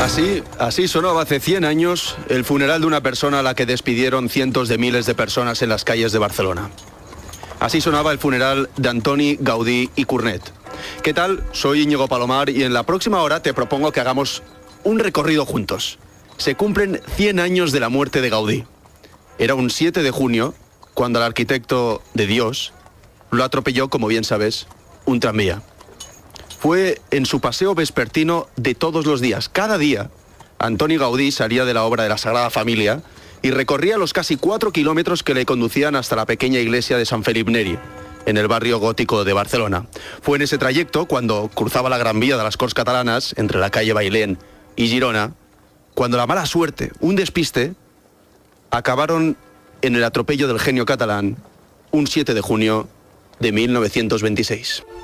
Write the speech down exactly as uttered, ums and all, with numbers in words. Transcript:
Así, así sonaba hace cien años el funeral de una persona a la que despidieron cientos de miles de personas en las calles de Barcelona. Así sonaba el funeral de Antoni Gaudí i Cornet. ¿Qué tal? Soy Íñigo Palomar y en la próxima hora te propongo que hagamos un recorrido juntos. Se cumplen cien años de la muerte de Gaudí. Era un siete de junio cuando el arquitecto de Dios lo atropelló, como bien sabes, un tranvía. Fue en su paseo vespertino de todos los días. Cada día, Antoni Gaudí salía de la obra de la Sagrada Familia y recorría los casi cuatro kilómetros que le conducían hasta la pequeña iglesia de Sant Felip Neri, en el barrio gótico de Barcelona. Fue en ese trayecto, cuando cruzaba la Gran Vía de las Corts Catalanas, entre la calle Bailén y Girona, cuando la mala suerte, un despiste, acabaron en el atropello del genio catalán un siete de junio de mil novecientos veintiséis.